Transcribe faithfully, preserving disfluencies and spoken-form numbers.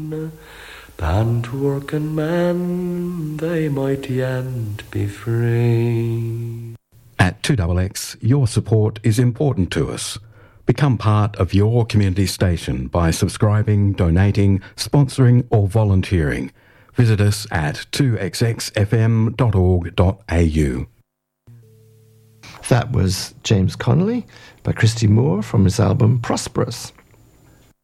band working men, they mighty end be free. At two X X, your support is important to us. Become part of your community station by subscribing, donating, sponsoring or volunteering. Visit us at two x x f m dot org dot a u. That was James Connolly by Christy Moore from his album Prosperous.